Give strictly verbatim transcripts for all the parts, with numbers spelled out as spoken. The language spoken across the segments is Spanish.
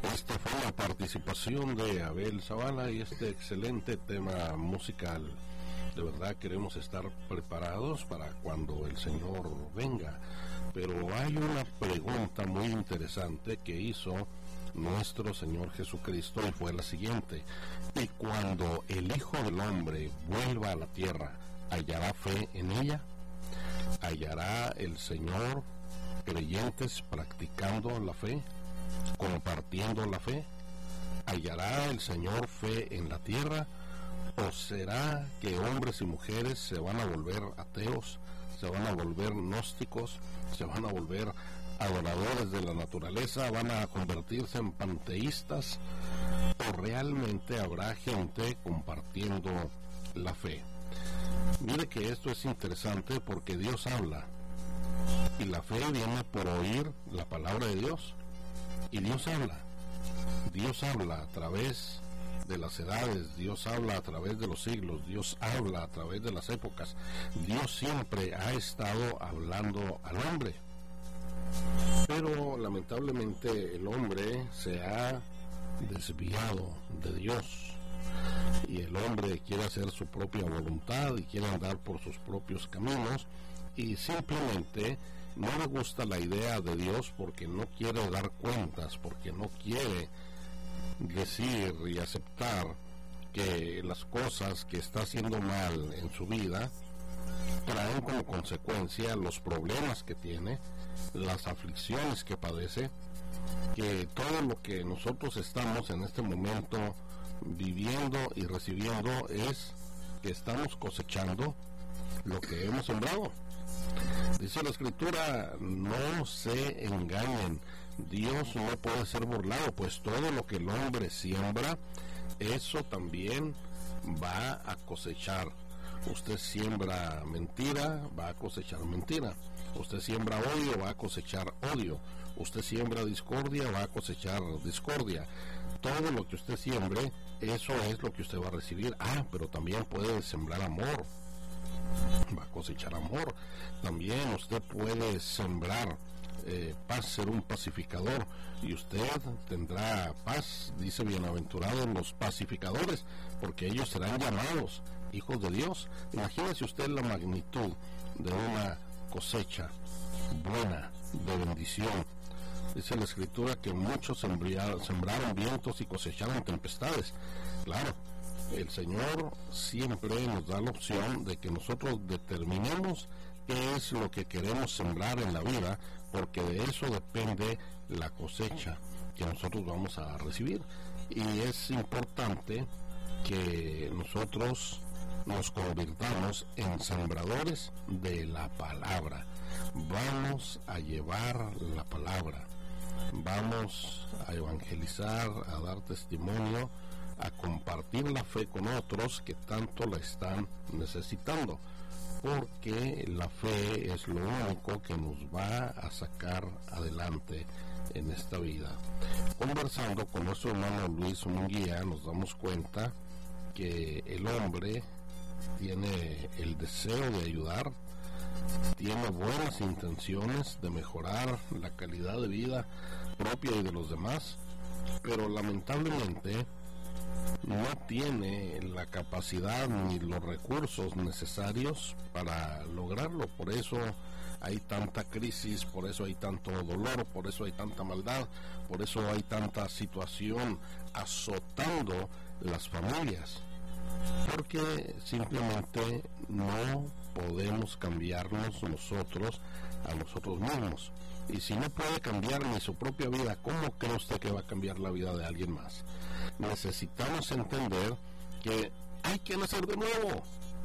Esta fue la participación de Abel Zavala y este excelente tema musical. De verdad queremos estar preparados para cuando el Señor venga. Pero hay una pregunta muy interesante que hizo nuestro Señor Jesucristo y fue la siguiente: ¿y cuando el Hijo del Hombre vuelva a la tierra, hallará fe en ella? ¿Hallará el Señor creyentes practicando la fe, compartiendo la fe? ¿Hallará el Señor fe en la tierra? ¿O será que hombres y mujeres se van a volver ateos, se van a volver gnósticos, se van a volver adoradores de la naturaleza, van a convertirse en panteístas? ¿O realmente habrá gente compartiendo la fe? Mire que esto es interesante porque Dios habla y la fe viene por oír la palabra de Dios, y Dios habla Dios habla a través de las edades, Dios habla a través de los siglos, Dios habla a través de las épocas. Dios siempre ha estado hablando al hombre, pero lamentablemente el hombre se ha desviado de Dios y el hombre quiere hacer su propia voluntad y quiere andar por sus propios caminos, y simplemente no le gusta la idea de Dios porque no quiere dar cuentas, porque no quiere decir y aceptar que las cosas que está haciendo mal en su vida traen como consecuencia los problemas que tiene, las aflicciones que padece, que todo lo que nosotros estamos en este momento viviendo y recibiendo es que estamos cosechando lo que hemos sembrado. Dice la Escritura: no se engañen, Dios no puede ser burlado, pues todo lo que el hombre siembra, eso también va a cosechar. Usted siembra mentira, va a cosechar mentira. Usted siembra odio, va a cosechar odio. Usted siembra discordia, va a cosechar discordia. Todo lo que usted siembre, eso es lo que usted va a recibir. Ah, pero también puede sembrar amor, va a cosechar amor. También usted puede sembrar eh, paz, ser un pacificador, y usted tendrá paz. Dice: bienaventurados los pacificadores, porque ellos serán llamados hijos de Dios. Imagínese usted la magnitud de una cosecha buena, de bendición. Dice la Escritura que muchos sembraron vientos y cosecharon tempestades. Claro, el Señor siempre nos da la opción de que nosotros determinemos qué es lo que queremos sembrar en la vida, porque de eso depende la cosecha que nosotros vamos a recibir. Y es importante que nosotros nos convirtamos en sembradores de la palabra. Vamos a llevar la palabra, vamos a evangelizar, a dar testimonio, a compartir la fe con otros que tanto la están necesitando, porque la fe es lo único que nos va a sacar adelante en esta vida. Conversando con nuestro hermano Luis Munguía, nos damos cuenta que el hombre tiene el deseo de ayudar, tiene buenas intenciones de mejorar la calidad de vida propia y de los demás, pero lamentablemente no tiene la capacidad ni los recursos necesarios para lograrlo. Por eso hay tanta crisis, por eso hay tanto dolor, por eso hay tanta maldad, por eso hay tanta situación azotando las familias, porque simplemente no podemos cambiarnos nosotros a nosotros mismos. Y si no puede cambiar ni su propia vida, ¿cómo cree usted que va a cambiar la vida de alguien más? Necesitamos entender que hay que nacer de nuevo.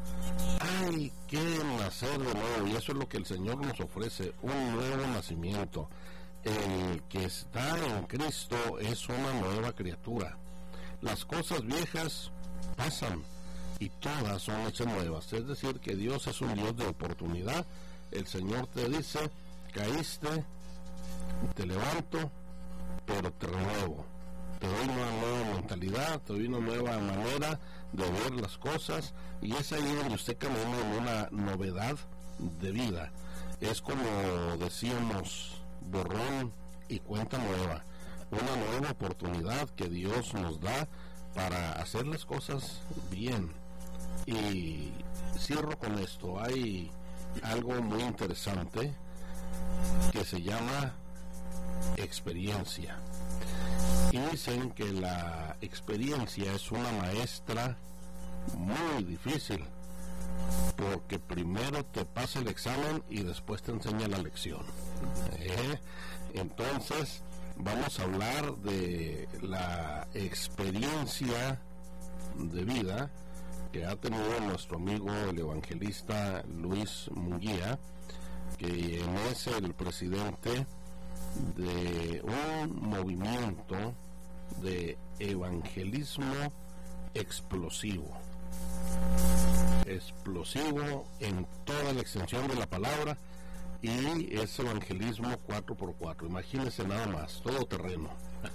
Hay que nacer de nuevo, y eso es lo que el Señor nos ofrece, un nuevo nacimiento. El que está en Cristo es una nueva criatura. Las cosas viejas pasan y todas son hechas nuevas. Es decir, que Dios es un Dios de oportunidad. El Señor te dice: caíste, te levanto, pero te renuevo. Te doy una nueva mentalidad, te doy una nueva manera de ver las cosas, y es ahí donde usted camina en una novedad de vida. Es como decíamos, borrón y cuenta nueva. una nueva oportunidad que Dios nos da para hacer las cosas bien. Y cierro con esto. Hay algo muy interesante que se llama experiencia, y dicen que la experiencia es una maestra muy difícil, porque primero te pasa el examen y después te enseña la lección. ¿Eh? Entonces vamos a hablar de la experiencia de vida que ha tenido nuestro amigo el evangelista Luis Munguía, que es el presidente de un movimiento de evangelismo explosivo. Explosivo en toda la extensión de la palabra, y es evangelismo cuatro por cuatro. Imagínense nada más, todo terreno.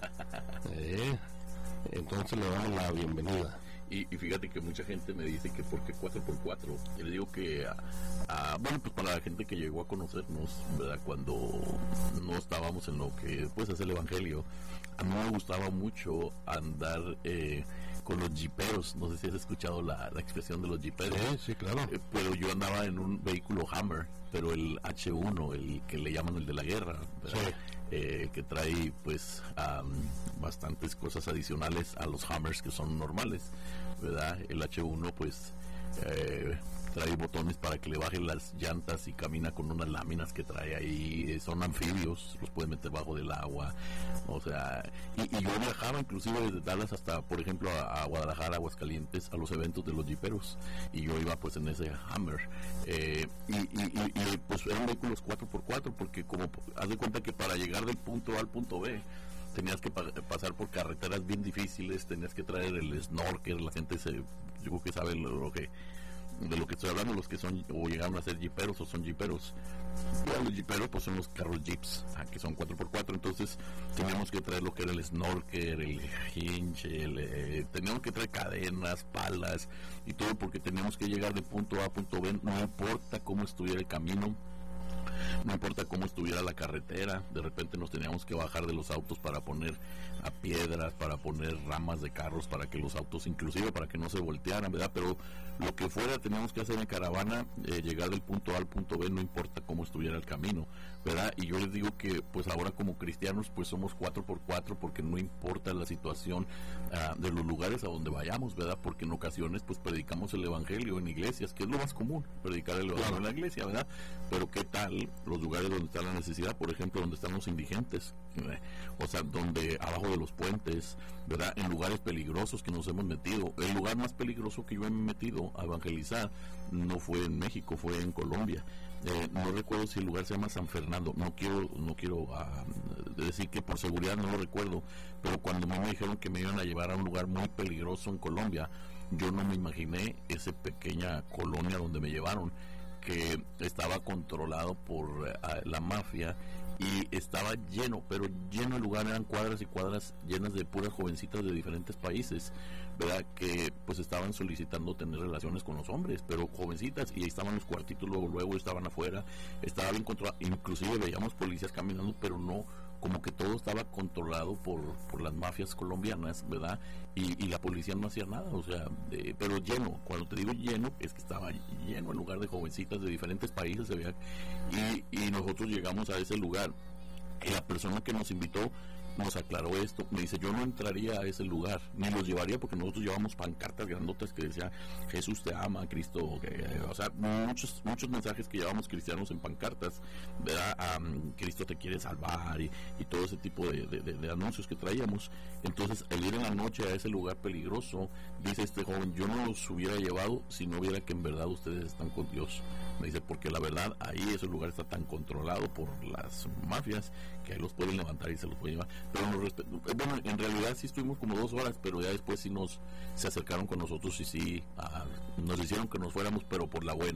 eh, entonces le damos la bienvenida. Y, y fíjate que mucha gente me dice que por qué cuatro por cuatro. Yo le digo que, a, a, bueno, pues para la gente que llegó a conocernos, ¿verdad? Cuando no estábamos en lo que después es el evangelio, a mí me gustaba mucho andar eh, con los jiperos. No sé si has escuchado la, la expresión de los jiperos. Sí, sí, claro. Eh, pero yo andaba en un vehículo Hummer, pero el hache uno, el que le llaman el de la guerra, ¿verdad? Sí. Eh, que trae pues um, bastantes cosas adicionales a los Hummers que son normales, ¿verdad? El hache uno pues eh, trae botones para que le bajen las llantas y camina con unas láminas que trae ahí, son anfibios, los puede meter bajo del agua, o sea, y, y yo viajaba inclusive desde Dallas hasta, por ejemplo, a, a Guadalajara, Aguascalientes, a los eventos de los jiperos, y yo iba pues en ese Hummer, eh, y, y, y, y pues eran vehículos cuatro por cuatro, porque como haz de cuenta que para llegar del punto A al punto B tenías que pa- pasar por carreteras bien difíciles, tenías que traer el snorkel, la gente se, yo creo que sabe lo, lo que de lo que estoy hablando, los que son o llegaron a ser jiperos o son jiperos. Pero los jiperos pues son los carros jeeps, ah, que son cuatro por cuatro, entonces teníamos que traer lo que era el snorkel, el hinge, el, eh, teníamos que traer cadenas, palas y todo, porque teníamos que llegar de punto A a punto B, no importa cómo estuviera el camino, no importa cómo estuviera la carretera. De repente nos teníamos que bajar de los autos para poner a piedras, para poner ramas de carros, para que los autos, inclusive para que no se voltearan, ¿verdad? Pero lo que fuera teníamos que hacer en caravana, eh, llegar del punto A al punto B, no importa cómo estuviera el camino, ¿verdad? Y yo les digo que pues ahora como cristianos pues somos cuatro por cuatro, porque no importa la situación uh, de los lugares a donde vayamos, ¿verdad? Porque en ocasiones pues predicamos el evangelio en iglesias, que es lo más común, predicar el evangelio claro. en la iglesia, ¿verdad? Pero ¿qué tal los lugares donde está la necesidad? Por ejemplo, donde están los indigentes, ¿verdad? O sea, donde abajo de los puentes, ¿verdad? En lugares peligrosos que nos hemos metido. El lugar más peligroso que yo he metido a evangelizar no fue en México, fue en Colombia. Eh, no recuerdo si el lugar se llama San Fernando, no quiero no quiero uh, decir que por seguridad no lo recuerdo, pero cuando me dijeron que me iban a llevar a un lugar muy peligroso en Colombia, yo no me imaginé esa pequeña colonia donde me llevaron, que estaba controlado por uh, la mafia, y estaba lleno, pero lleno de lugar, eran cuadras y cuadras llenas de puras jovencitas de diferentes países, ¿verdad? Que pues estaban solicitando tener relaciones con los hombres, pero jovencitas, y ahí estaban los cuartitos, luego luego estaban afuera, estaba bien controlado, inclusive veíamos policías caminando, pero no, como que todo estaba controlado por, por las mafias colombianas, ¿verdad? Y, y la policía no hacía nada, o sea, eh, pero lleno, cuando te digo lleno, es que estaba lleno en lugar de jovencitas de diferentes países, se veía, y, y nosotros llegamos a ese lugar, y la persona que nos invitó nos aclaró esto, me dice, yo no entraría a ese lugar, ni los llevaría, porque nosotros llevamos pancartas grandotas que decía, Jesús te ama, Cristo, que, o sea, muchos muchos mensajes que llevamos cristianos en pancartas, ¿verdad? Um, Cristo te quiere salvar, y, y todo ese tipo de, de, de, de anuncios que traíamos. Entonces, el ir en la noche a ese lugar peligroso, dice este joven, yo no los hubiera llevado si no hubiera que en verdad ustedes están con Dios. Me dice, porque la verdad, ahí ese lugar está tan controlado por las mafias, que ahí los pueden levantar y se los pueden llevar. Pero nos respe- bueno, en realidad sí estuvimos como dos horas, pero ya después sí nos se acercaron con nosotros y sí uh, nos hicieron que nos fuéramos, pero por la buena,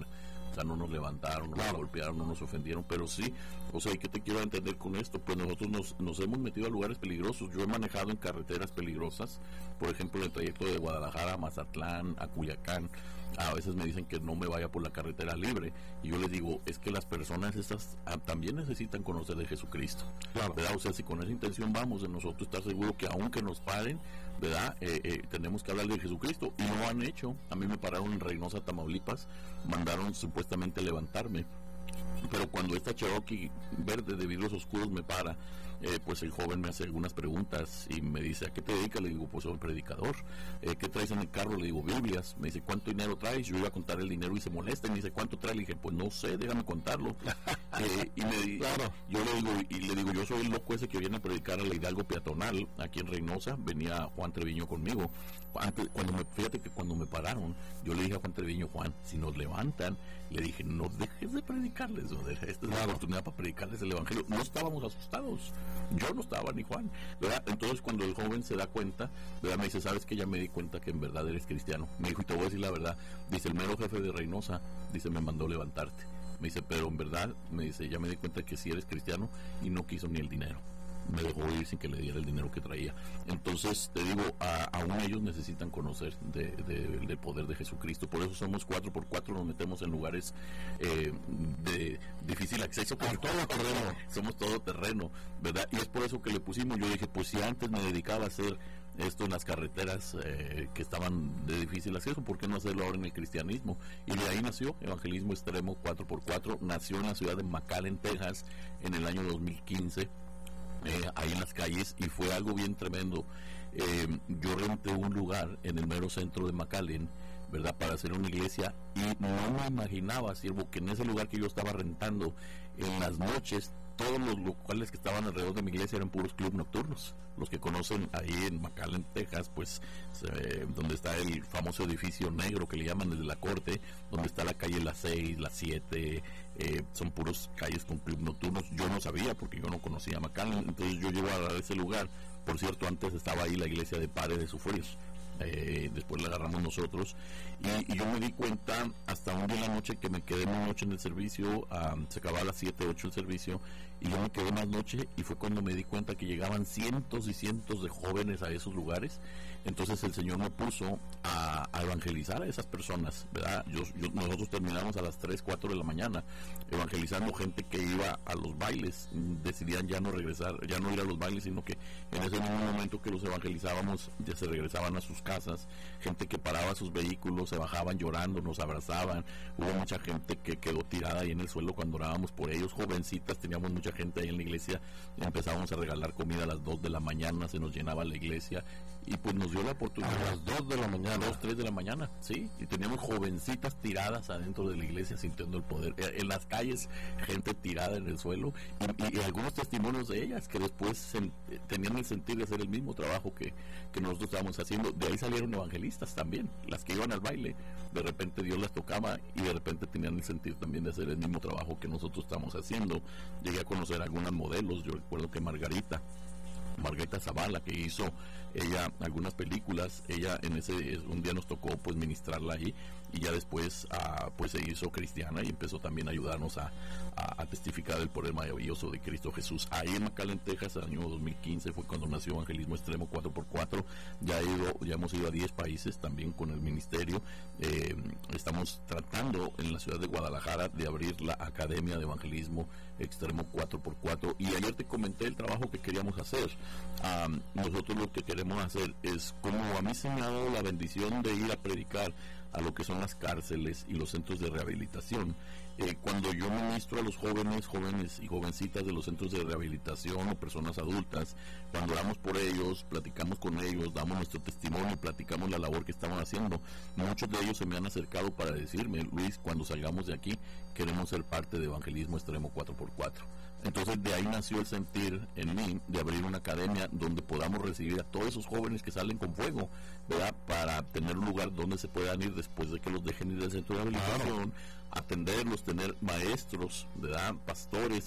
O sea, no nos levantaron, no nos golpearon, no nos ofendieron, pero sí, o sea, ¿qué te quiero entender con esto? Pues nosotros nos, nos hemos metido a lugares peligrosos. Yo he manejado en carreteras peligrosas, por ejemplo, en el trayecto de Guadalajara a Mazatlán, a Culiacán. A veces me dicen que no me vaya por la carretera libre, y yo les digo, es que las personas estas ah, también necesitan conocer de Jesucristo, claro. ¿verdad? O sea, si con esa intención vamos, de nosotros estar seguros que aunque nos paren, ¿verdad? Eh, eh, tenemos que hablar de Jesucristo, y no lo han hecho. A mí me pararon en Reynosa, Tamaulipas, mandaron supuestamente levantarme, pero cuando esta Cherokee verde de vidrios oscuros me para, eh, pues el joven me hace algunas preguntas y me dice, ¿a qué te dedicas? Le digo, pues soy predicador. Eh, ¿qué traes en el carro? Le digo, Biblias. Me dice, ¿cuánto dinero traes? Yo iba a contar el dinero y se molesta y me dice, ¿cuánto traes? Le dije, pues no sé, déjame contarlo. eh, y me claro. yo le digo, y le digo, yo soy el loco ese que viene a predicar a la Hidalgo peatonal aquí en Reynosa. Venía Juan Treviño conmigo. Antes, cuando me, fíjate que cuando me pararon, yo le dije a Juan Treviño, Juan, si nos levantan, le dije, no dejes de predicarles, joder, esta es claro. la oportunidad para predicarles el evangelio. No estábamos asustados, yo no estaba ni Juan, ¿verdad? Entonces cuando el joven se da cuenta, ¿verdad? Me dice, ¿sabes qué? Ya me di cuenta que en verdad eres cristiano. Me dijo, y te voy a decir la verdad, dice, el mero jefe de Reynosa, dice, me mandó levantarte. Me dice, pero en verdad, me dice, ya me di cuenta que sí eres cristiano, y no quiso ni el dinero. Me dejó ir sin que le diera el dinero que traía. Entonces te digo, a, aún ellos necesitan conocer de, de, del poder de Jesucristo. Por eso somos cuatro por cuatro, nos metemos en lugares eh, de difícil acceso, porque todo terreno, somos todo terreno, ¿verdad? Y es por eso que le pusimos, yo dije, pues si antes me dedicaba a hacer esto en las carreteras eh, que estaban de difícil acceso, ¿por qué no hacerlo ahora en el cristianismo? Y de ahí nació Evangelismo Extremo cuatro por cuatro. Nació en la ciudad de McAllen, Texas, en el año dos mil quince. Eh, ahí en las calles, y fue algo bien tremendo. Eh, yo renté un lugar en el mero centro de McAllen, ¿verdad?, para hacer una iglesia, y no me imaginaba, siervo, que en ese lugar que yo estaba rentando, en las noches, todos los locales que estaban alrededor de mi iglesia eran puros clubes nocturnos. Los que conocen ahí en McAllen, Texas, pues eh, donde está el famoso edificio negro que le llaman desde la corte, donde está la calle las seis, las siete, eh, son puros calles con clubes nocturnos. Yo no sabía porque yo no conocía McAllen, entonces yo llego a ese lugar. Por cierto, antes estaba ahí la iglesia de Padre de Sufrir. Eh, después la agarramos nosotros, y, y yo me di cuenta hasta un día en la noche que me quedé una noche en el servicio. Um, se acababa a las siete, ocho el servicio, y yo me quedé más noche, y fue cuando me di cuenta que llegaban cientos y cientos de jóvenes a esos lugares. Entonces el Señor me puso a, a evangelizar a esas personas, ¿verdad? Yo, yo, nosotros terminamos a las tres, cuatro de la mañana evangelizando gente que iba a los bailes. Decidían ya no regresar, ya no ir a los bailes, sino que en ese mismo momento que los evangelizábamos ya se regresaban a sus casas. Gente que paraba sus vehículos, se bajaban llorando, nos abrazaban. Hubo mucha gente que quedó tirada ahí en el suelo cuando orábamos por ellos, jovencitas. Teníamos mucha gente ahí en la iglesia, empezábamos a regalar comida a las dos de la mañana, se nos llenaba la iglesia, y pues nos dio la oportunidad. A las dos de la mañana. dos, tres de la mañana, sí, y teníamos jovencitas tiradas adentro de la iglesia sintiendo el poder. En las calles, gente tirada en el suelo, y, y, y algunos testimonios de ellas que después se, tenían el sentir de hacer el mismo trabajo que, que nosotros estábamos haciendo. De ahí salieron evangelistas también, las que iban al baile. De repente Dios las tocaba, y de repente tenían el sentir también de hacer el mismo trabajo que nosotros estamos haciendo. Llegué a conocer algunas modelos. Yo recuerdo que Margarita Margarita Zavala, que hizo ella algunas películas, ella en ese un día nos tocó pues ministrarla ahí, y ya después uh, pues se hizo cristiana y empezó también a ayudarnos a, a, a testificar el poder maravilloso de Cristo Jesús. Ahí en McAllen, Texas, el año dos mil quince fue cuando nació Evangelismo Extremo cuatro por cuatro. Ya, he ido, ya hemos ido a diez países también con el ministerio. Eh, estamos tratando en la ciudad de Guadalajara de abrir la Academia de Evangelismo Extremo cuatro por cuatro, y ayer te comenté el trabajo que queríamos hacer. Um, nosotros lo que queremos hacer es, como a mí se me ha dado la bendición de ir a predicar a lo que son las cárceles y los centros de rehabilitación. Eh, cuando yo ministro a los jóvenes, jóvenes y jovencitas de los centros de rehabilitación o personas adultas, cuando oramos por ellos, platicamos con ellos, damos nuestro testimonio, platicamos la labor que estamos haciendo, muchos de ellos se me han acercado para decirme, Luis, cuando salgamos de aquí, queremos ser parte de Evangelismo Extremo cuatro por cuatro. Entonces de ahí nació el sentir en mí de abrir una academia donde podamos recibir a todos esos jóvenes que salen con fuego, ¿verdad?, para tener un lugar donde se puedan ir después de que los dejen ir del centro de rehabilitación, atenderlos, tener maestros, ¿verdad?, pastores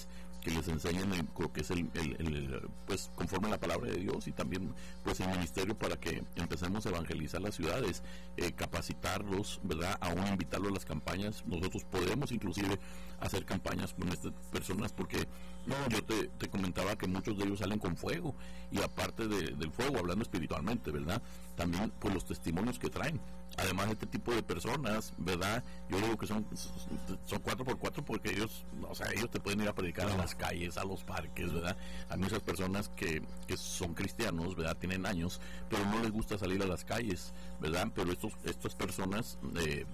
que les enseñen el, lo que es el, el, el, pues conforme a la palabra de Dios, y también pues el ministerio, para que empecemos a evangelizar las ciudades, eh, capacitarlos, ¿verdad? Aún invitarlos a las campañas. Nosotros podemos inclusive hacer campañas con estas personas, porque no, yo te, te comentaba que muchos de ellos salen con fuego, y aparte de, del fuego, hablando espiritualmente, ¿verdad? También pues los testimonios que traen. Además, este tipo de personas, ¿verdad? Yo digo que son son cuatro por cuatro, porque ellos, o sea, ellos te pueden ir a predicar a las calles, a los parques, ¿verdad? Hay muchas personas que, que son cristianos, ¿verdad? Tienen años, pero no les gusta salir a las calles, ¿verdad? Pero estos estas personas eh,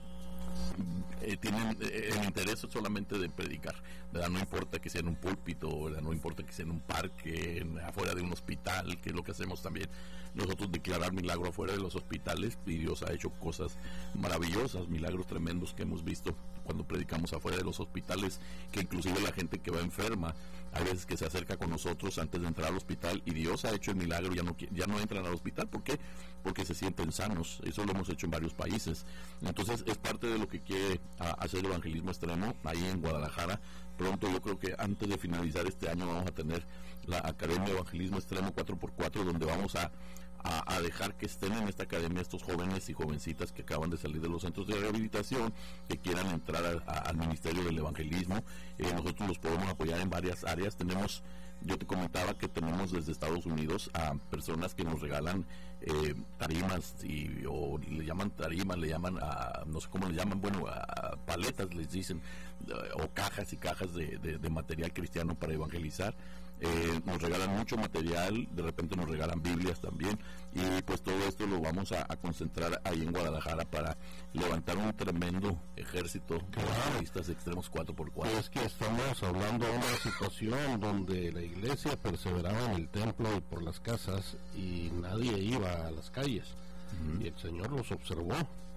Eh, tienen eh, el interés solamente de predicar, ¿verdad? No importa que sea en un púlpito, ¿verdad? No importa que sea en un parque, en, afuera de un hospital, que es lo que hacemos también nosotros, declarar milagro afuera de los hospitales, y Dios ha hecho cosas maravillosas, milagros tremendos que hemos visto cuando predicamos afuera de los hospitales, que inclusive la gente que va enferma, hay veces que se acerca con nosotros antes de entrar al hospital, y Dios ha hecho el milagro, ya no ya no entran al hospital. ¿Por qué? Porque se sienten sanos. Eso lo hemos hecho en varios países. Entonces es parte de lo que quiere a, hacer el evangelismo extremo ahí en Guadalajara. Pronto, yo creo que antes de finalizar este año, vamos a tener la Academia de Evangelismo Extremo cuatro por cuatro, donde vamos a A, a dejar que estén en esta academia estos jóvenes y jovencitas que acaban de salir de los centros de rehabilitación, que quieran entrar a, a, al ministerio del evangelismo. Eh, nosotros los podemos apoyar en varias áreas. Tenemos, yo te comentaba que tenemos desde Estados Unidos a personas que nos regalan eh, tarimas, y, o le llaman tarimas, le llaman a, no sé cómo le llaman, bueno, a paletas les dicen, o cajas y cajas de, de, de material cristiano para evangelizar. Eh, nos regalan mucho material, de repente nos regalan Biblias también, y pues todo esto lo vamos a, a concentrar ahí en Guadalajara para levantar un tremendo ejército de evangelistas extremos cuatro por cuatro. Es que estamos hablando de una situación donde la iglesia perseveraba en el templo y por las casas, y nadie iba a las calles. Uh-huh. Y el Señor los observó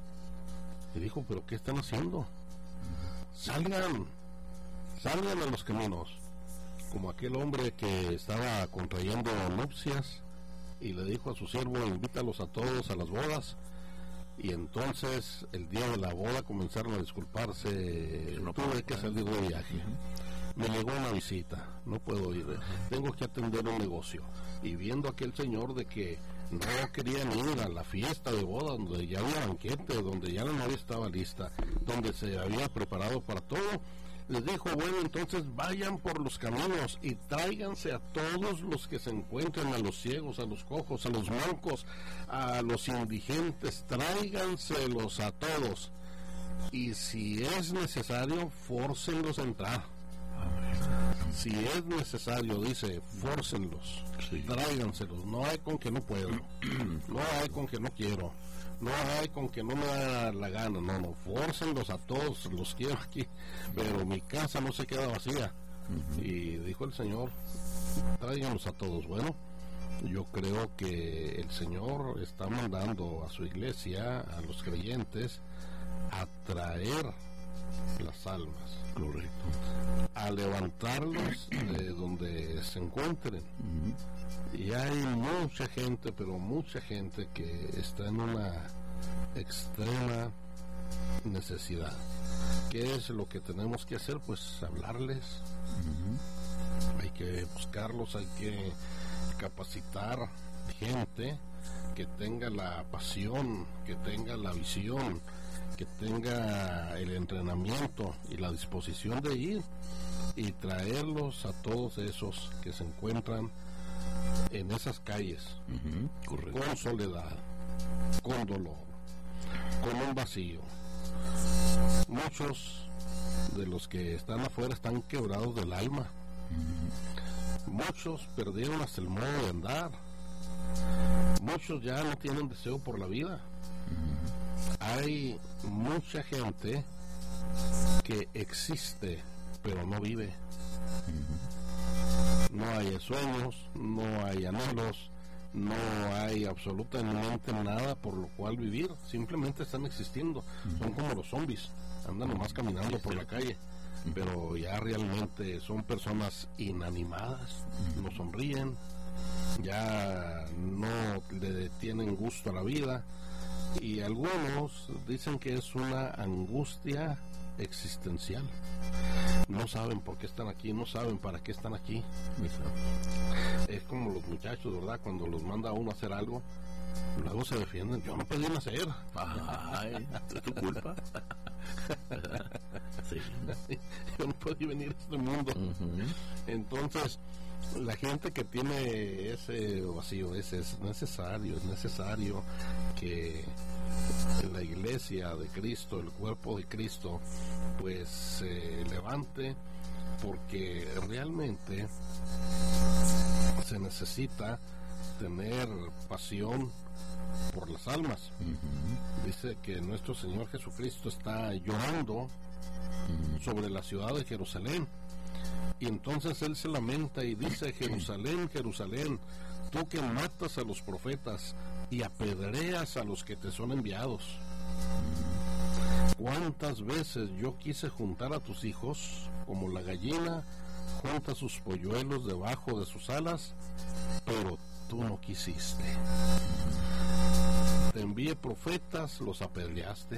y dijo, pero ¿qué están haciendo? Uh-huh. Salgan, salgan a los caminos. Como aquel hombre que estaba contrayendo nupcias y le dijo a su siervo, invítalos a todos a las bodas, y entonces el día de la boda comenzaron a disculparse, no tuve que salir de viaje, me llegó una visita, no puedo ir, tengo que atender un negocio. Y viendo aquel señor de que no querían ir a la fiesta de boda, donde ya había banquete, donde ya la novia estaba lista, donde se había preparado para todo, les dijo, bueno, entonces vayan por los caminos y tráiganse a todos los que se encuentren, a los ciegos, a los cojos, a los mancos, a los indigentes, tráiganselos a todos, y si es necesario, fórcenlos a entrar. Si es necesario, dice, fórcenlos, sí. Tráiganselos, no hay con que no puedo, no hay con que no quiero, no hay con que no me da la gana, no, no, fórcenlos a todos, los quiero aquí, pero mi casa no se queda vacía. Uh-huh. Y dijo el Señor, tráiganlos a todos. Bueno, yo creo que el Señor está mandando a su iglesia, a los creyentes, a traer las almas. Correcto. A levantarlos de donde se encuentren. Uh-huh. Y hay mucha gente, pero mucha gente que está en una extrema necesidad. ¿Qué es lo que tenemos que hacer? Pues hablarles. Uh-huh. Hay que buscarlos, hay que capacitar gente que tenga la pasión, que tenga la visión, que tenga el entrenamiento y la disposición de ir y traerlos a todos esos que se encuentran en esas calles, uh-huh, con soledad, con dolor, con un vacío. Muchos de los que están afuera están quebrados del alma. Uh-huh. Muchos perdieron hasta el modo de andar. Muchos ya no tienen deseo por la vida. Uh-huh. Hay mucha gente que existe pero no vive. Uh-huh. No hay sueños, no hay anhelos, no hay absolutamente nada por lo cual vivir, simplemente están existiendo. Uh-huh. Son como los zombies, andan nomás caminando por la calle, uh-huh, pero ya realmente son personas inanimadas, uh-huh, no sonríen, ya no le tienen gusto a la vida. Y algunos dicen que es una angustia existencial. No saben por qué están aquí, no saben para qué están aquí. Es como los muchachos, ¿verdad? Cuando los manda a uno a hacer algo, luego se defienden. Yo no podía nacer. Ay, es tu culpa. Sí. Yo no podía venir a este mundo. Uh-huh. Entonces, la gente que tiene ese vacío, ese es necesario, es necesario que la iglesia de Cristo, el cuerpo de Cristo, pues se levante, porque realmente se necesita tener pasión por las almas. Uh-huh. Dice que nuestro Señor Jesucristo está llorando uh-huh. sobre la ciudad de Jerusalén, y entonces Él se lamenta y dice: Jerusalén, Jerusalén, tú que matas a los profetas y apedreas a los que te son enviados. ¿Cuántas veces yo quise juntar a tus hijos como la gallina junta sus polluelos debajo de sus alas, pero tú no quisiste? Te envié profetas, los apedreaste.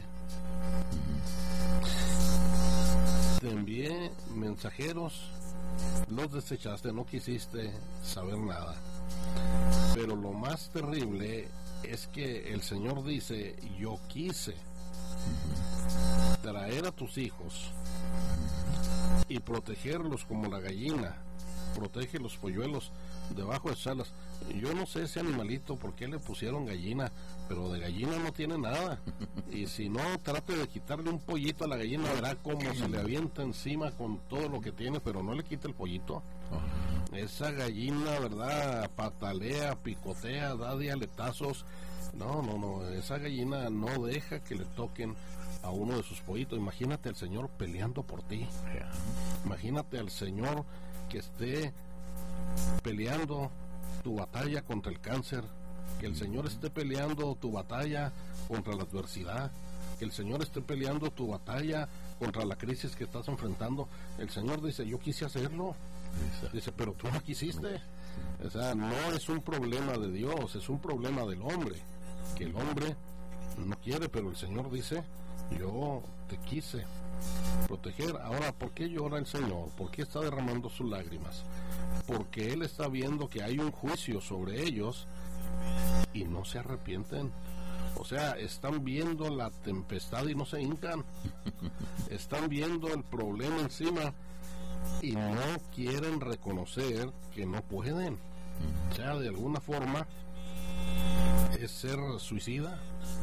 Te envié mensajeros, los desechaste, no quisiste saber nada. Pero lo más terrible es que el Señor dice: yo quise traer a tus hijos y protegerlos como la gallina protege los polluelos debajo de sus alas. Yo no sé ese animalito por qué le pusieron gallina, pero de gallina no tiene nada. Y si no, trate de quitarle un pollito a la gallina, verá cómo se le avienta encima con todo lo que tiene, pero no le quita el pollito. Esa gallina, ¿verdad? Patalea, picotea, da dialetazos. No, no, no, esa gallina no deja que le toquen a uno de sus pollitos. Imagínate al Señor peleando por ti. Imagínate al Señor que esté peleando tu batalla contra el cáncer, que el Señor esté peleando tu batalla contra la adversidad, que el Señor esté peleando tu batalla contra la crisis que estás enfrentando. El Señor dice: yo quise hacerlo. Dice: pero tú no quisiste. O sea, no es un problema de Dios, es un problema del hombre, que el hombre no quiere, pero el Señor dice: yo te quise proteger. Ahora, ¿por qué llora el Señor? ¿Por qué está derramando sus lágrimas? Porque Él está viendo que hay un juicio sobre ellos y no se arrepienten. O sea, están viendo la tempestad y no se hincan. Están viendo el problema encima y no quieren reconocer que no pueden. O sea, de alguna forma es ser suicida,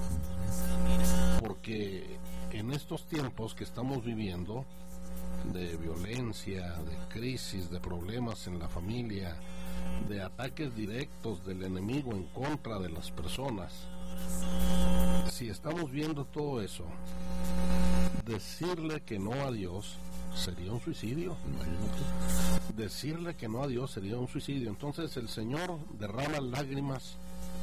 porque en estos tiempos que estamos viviendo de violencia, de crisis, de problemas en la familia, de ataques directos del enemigo en contra de las personas, si estamos viendo todo eso, decirle que no a Dios sería un suicidio. Decirle que no a Dios sería un suicidio. Entonces el Señor derrama lágrimas,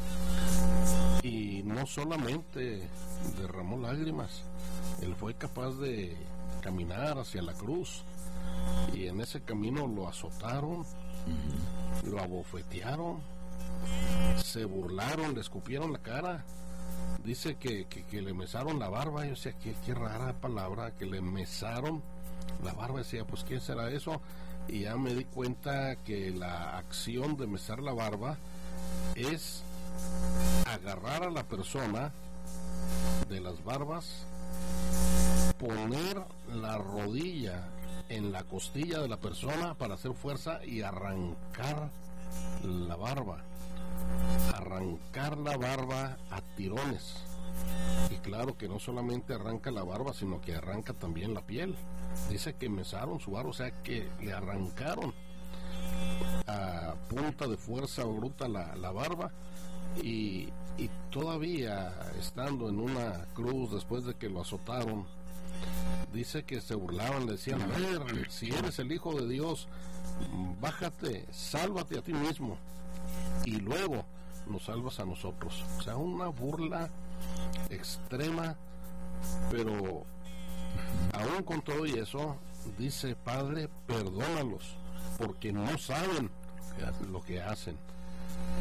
y no solamente derramó lágrimas, Él fue capaz de caminar hacia la cruz, y en ese camino lo azotaron, uh-huh. lo abofetearon, se burlaron, le escupieron la cara. Dice que, que, que le mesaron la barba. Yo decía: qué, qué rara palabra, que le mesaron la barba. Decía: pues ¿qué será eso? Y ya me di cuenta que la acción de mesar la barba es agarrar a la persona de las barbas, poner la rodilla en la costilla de la persona para hacer fuerza y arrancar la barba, arrancar la barba a tirones. Y claro que no solamente arranca la barba, sino que arranca también la piel. Dice que mesaron su barba, o sea que le arrancaron a punta de fuerza bruta la, la barba. Y, y todavía estando en una cruz, después de que lo azotaron, dice que se burlaban, le decían: a ver, si eres el Hijo de Dios, bájate, sálvate a ti mismo y luego nos salvas a nosotros. O sea, una burla extrema, pero aún con todo y eso, dice: Padre, perdónalos, porque no saben lo que hacen.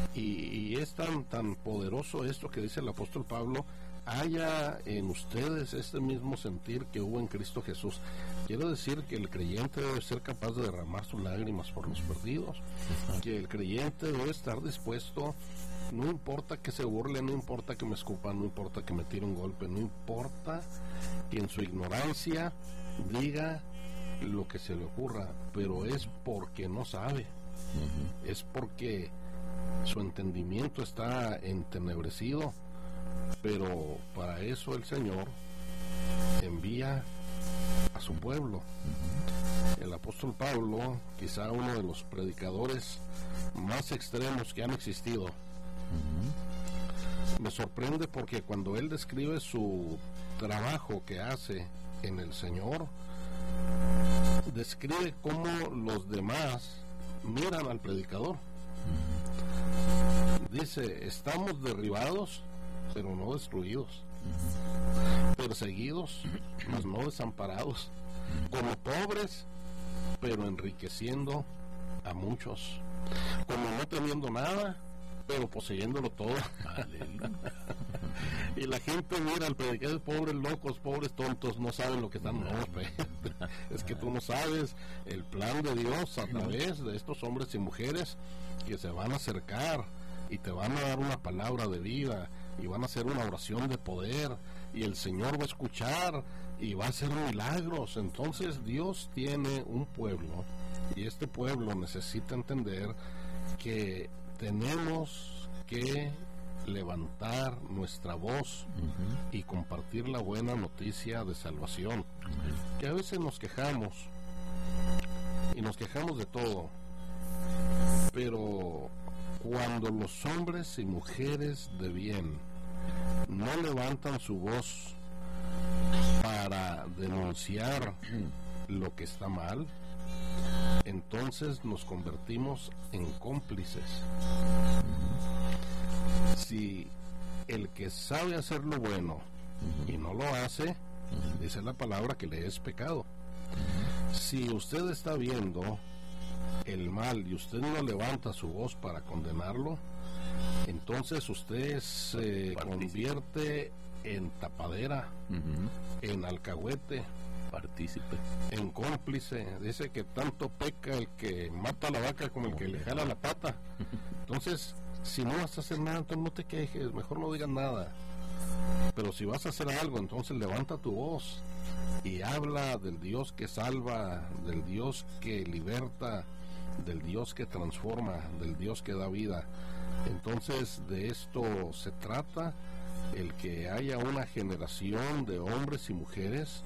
Y, y es tan, tan poderoso esto que dice el apóstol Pablo: haya en ustedes este mismo sentir que hubo en Cristo Jesús. Quiere decir que el creyente debe ser capaz de derramar sus lágrimas por los perdidos, que el creyente debe estar dispuesto, no importa que se burlen, no importa que me escupan, no importa que me tire un golpe, no importa que en su ignorancia diga lo que se le ocurra, pero es porque no sabe, uh-huh. es porque su entendimiento está entenebrecido. Pero para eso el Señor envía a su pueblo. Uh-huh. El apóstol Pablo, quizá uno de los predicadores más extremos que han existido, uh-huh. me sorprende porque cuando él describe su trabajo que hace en el Señor, describe cómo los demás miran al predicador. Uh-huh. Dice: estamos derribados, pero no destruidos, uh-huh. perseguidos, mas no desamparados, como pobres, pero enriqueciendo a muchos, como no teniendo nada, pero poseyéndolo todo. Y la gente mira al predicador: pobres locos, pobres tontos, no saben lo que están. No, es que tú no sabes el plan de Dios a través de estos hombres y mujeres que se van a acercar y te van a dar una palabra de vida, y van a hacer una oración de poder, y el Señor va a escuchar y va a hacer milagros. Entonces Dios tiene un pueblo, y este pueblo necesita entender que tenemos que levantar nuestra voz, uh-huh. y compartir la buena noticia de salvación. Uh-huh. Que a veces nos quejamos y nos quejamos de todo, pero cuando los hombres y mujeres de bien no levantan su voz para denunciar lo que está mal, entonces nos convertimos en cómplices. Si el que sabe hacer lo bueno y no lo hace, dice la palabra que le es pecado. Si usted está viendo el mal y usted no levanta su voz para condenarlo, entonces usted se convierte en tapadera, uh-huh. en alcahuete, partícipe, en cómplice. Dice que tanto peca el que mata a la vaca como el que le jala la pata. Entonces, si no vas a hacer nada, entonces no te quejes, mejor no digas nada. Pero si vas a hacer algo, entonces levanta tu voz y habla del Dios que salva, del Dios que liberta, del Dios que transforma, del Dios que da vida. Entonces de esto se trata, el que haya una generación de hombres y mujeres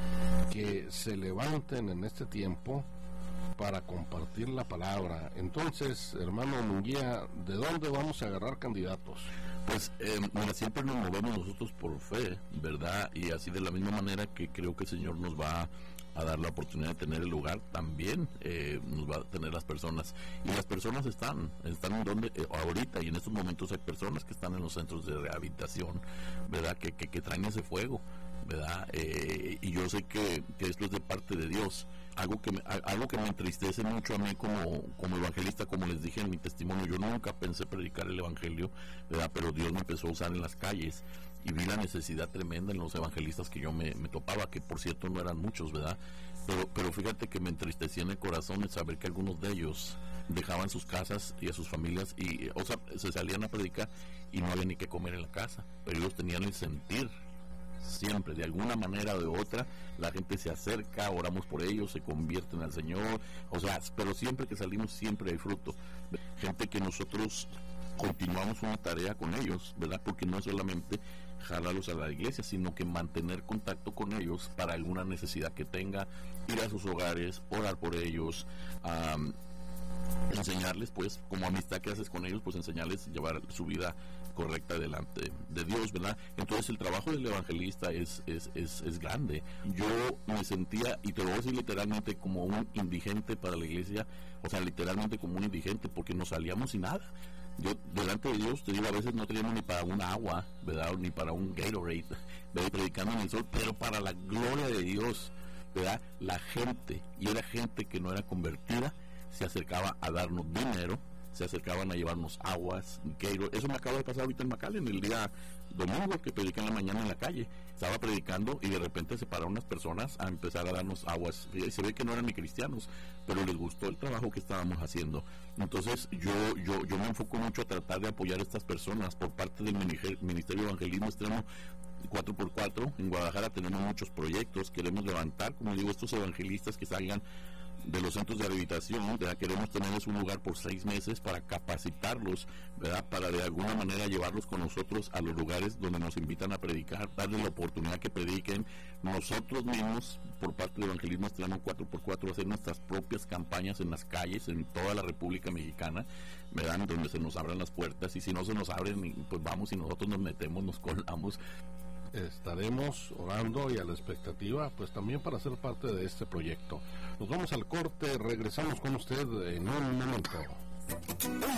que se levanten en este tiempo para compartir la palabra. Entonces, hermano Munguía, ¿de dónde vamos a agarrar candidatos? Pues eh, mira, siempre nos movemos nosotros por fe, ¿verdad? Y así de la misma manera que creo que el Señor nos va a dar la oportunidad de tener el lugar, también eh, nos va a tener las personas. Y las personas están, están en donde, eh, ahorita y en estos momentos hay personas que están en los centros de rehabilitación, ¿verdad? Que, que, que traen ese fuego, ¿verdad? Eh, y yo sé que, que esto es de parte de Dios. Algo que me, algo que me entristece mucho a mí como, como evangelista, como les dije en mi testimonio, yo nunca pensé predicar el evangelio, ¿verdad? Pero Dios me empezó a usar en las calles y vi la necesidad tremenda en los evangelistas que yo me, me topaba, que por cierto no eran muchos, ¿verdad? Pero, pero fíjate que me entristecía en el corazón el saber que algunos de ellos dejaban sus casas y a sus familias y, o sea, se salían a predicar y no había ni que comer en la casa, pero ellos tenían el sentir. Siempre, de alguna manera o de otra, la gente se acerca, oramos por ellos, se convierten al Señor, o sea, pero siempre que salimos siempre hay fruto. Gente que nosotros continuamos una tarea con ellos, ¿verdad? Porque no es solamente jalarlos a la iglesia, sino que mantener contacto con ellos para alguna necesidad que tenga, ir a sus hogares, orar por ellos, um, enseñarles, pues, como amistad que haces con ellos, pues enseñarles a llevar su vida correcta delante de Dios, ¿verdad? Entonces el trabajo del evangelista es, es, es, es grande. Yo me sentía, y te lo voy a decir literalmente, como un indigente para la iglesia, o sea, literalmente como un indigente, porque nos salíamos sin nada. Yo, delante de Dios, te digo, a veces no teníamos ni para un agua, ¿verdad? Ni para un Gatorade, ¿verdad? Predicando en el sol, pero para la gloria de Dios, ¿verdad? La gente, y era gente que no era convertida, se acercaba a darnos dinero, se acercaban a llevarnos aguas, Gatorade. Eso me acaba de pasar ahorita en McAllen, el día domingo que prediqué en la mañana en la calle. Estaba predicando y de repente se pararon unas personas a empezar a darnos aguas. Y se ve que no eran ni cristianos, pero les gustó el trabajo que estábamos haciendo. Entonces yo yo yo me enfoco mucho a tratar de apoyar a estas personas por parte del Ministerio de Evangelismo Extremo cuatro por cuatro. En Guadalajara tenemos muchos proyectos, queremos levantar, como digo, estos evangelistas que salgan de los centros de rehabilitación, ¿verdad? Queremos tenerles un lugar por seis meses para capacitarlos, ¿verdad? Para de alguna manera llevarlos con nosotros a los lugares donde nos invitan a predicar, darles la oportunidad que prediquen. Nosotros mismos, por parte del Evangelismo Extremo cuatro por cuatro, hacer nuestras propias campañas en las calles, en toda la República Mexicana, ¿verdad? Donde se nos abran las puertas, y si no se nos abren, pues vamos y nosotros nos metemos, nos colamos. Estaremos orando y a la expectativa, pues también para ser parte de este proyecto. Nos vamos al corte, regresamos con usted en un momento.